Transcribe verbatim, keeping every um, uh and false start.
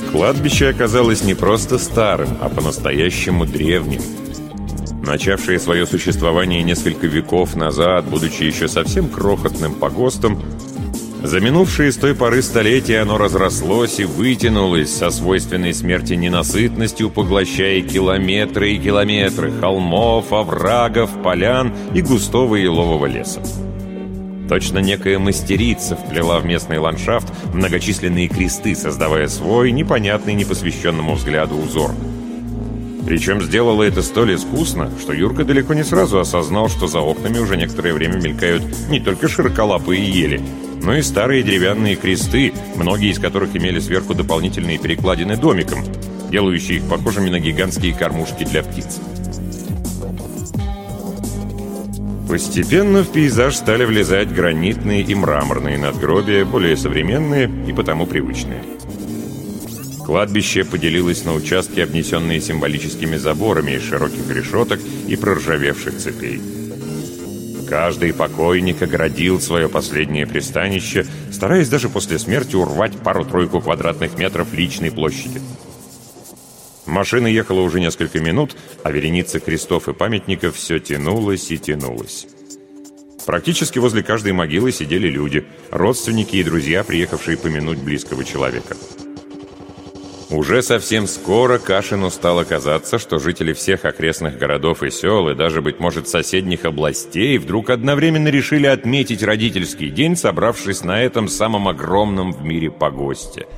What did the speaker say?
Кладбище оказалось не просто старым, а по-настоящему древним. Начавшее свое существование несколько веков назад, будучи еще совсем крохотным погостом, за минувшие с той поры столетия оно разрослось и вытянулось со свойственной смерти ненасытностью, поглощая километры и километры холмов, оврагов, полян и густого елового леса. Точно некая мастерица вплела в местный ландшафт многочисленные кресты, создавая свой, непонятный непосвященному взгляду узор. Причем сделала это столь искусно, что Юрка далеко не сразу осознал, что за окнами уже некоторое время мелькают не только широколапые ели, но и старые деревянные кресты, многие из которых имели сверху дополнительные перекладины домиком, делающие их похожими на гигантские кормушки для птиц. Постепенно в пейзаж стали влезать гранитные и мраморные надгробия, более современные и потому привычные. Кладбище поделилось на участки, обнесенные символическими заборами из широких решеток и проржавевших цепей. Каждый покойник оградил свое последнее пристанище, стараясь даже после смерти урвать пару-тройку квадратных метров личной площади. Машина ехала уже несколько минут, а вереница крестов и памятников все тянулась и тянулась. Практически возле каждой могилы сидели люди, родственники и друзья, приехавшие помянуть близкого человека. Уже совсем скоро Кашину стало казаться, что жители всех окрестных городов и сел, и даже, быть может, соседних областей, вдруг одновременно решили отметить родительский день, собравшись на этом самом огромном в мире погосте.